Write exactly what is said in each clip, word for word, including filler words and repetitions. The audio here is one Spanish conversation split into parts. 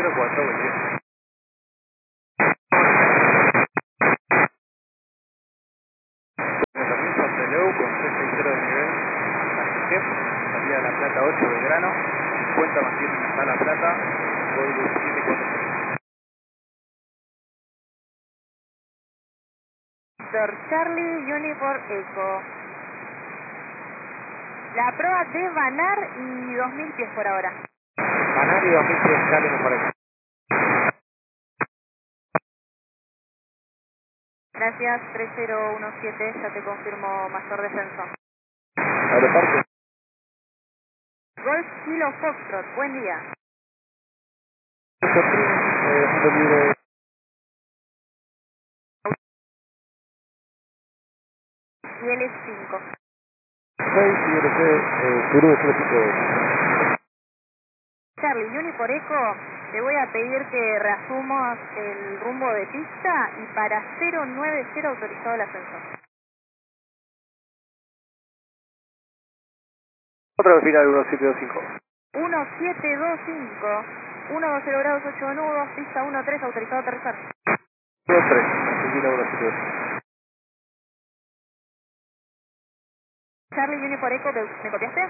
cero cuatro, buen día. También San Peleu con trescientos sesenta de nivel, G E P, salida de La Plata ocho de grano, cincuenta mantienen hasta La Plata, código siete cuatro seis. Charlie Unifor Eco. La prueba de Banar y dos mil pies por ahora. Banar y dos mil pies, Charlie me parece. Gracias, tres cero uno siete, ya te confirmo mayor descenso. Aeroparque. Golf Kilo Foxtrot, buen día. Eh, mundo libre. Y L cinco. seis y L C, eh, Perú de Atlético. Charlie Unifor Eco, te voy a pedir que reasumas el rumbo de pista y para cero nueve cero autorizado el ascenso. Otra vez final uno siete dos cinco. uno siete dos cinco, ciento veinte grados ocho nudos, pista uno tres, autorizado a aterrizar. dos tres, Argentina uno siete dos cinco. Charlie Unifor Eco, ¿me copiaste?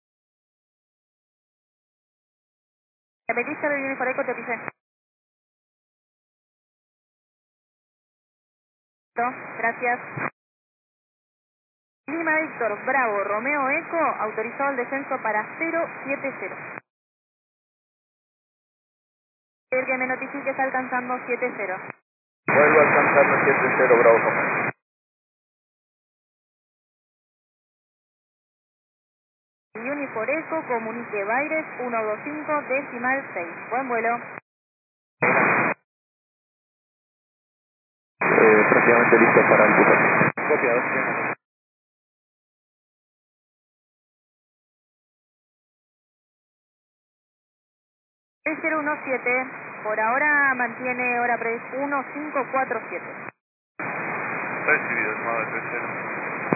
Repetí, Charlie Unifor Eco, te pisé. Gracias. Lima Víctor, Bravo, Romeo Eco, autorizado el descenso para cero siete cero. El que me notifiques alcanzando siete cero. Vuelvo a alcanzar los siete cero, Bravo Romeo. Unifor Eco, comunique Baires ciento veinticinco, decimal seis. Buen vuelo. Eh, prácticamente listo para el buzón. Copiado. tres cero uno siete, por ahora mantiene hora prevista uno cinco cuatro siete. Recibido, estimado de tres cero.